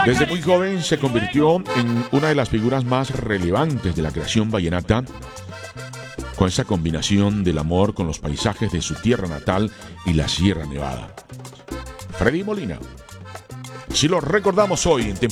Desde muy joven se convirtió en una de las figuras más relevantes de la creación vallenata, con esa combinación del amor con los paisajes de su tierra natal y la Sierra Nevada. Freddy Molina. Si lo recordamos hoy en